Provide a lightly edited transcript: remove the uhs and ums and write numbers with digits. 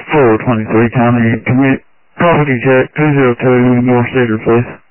423 County, commit property check 2002 North Cedar, please.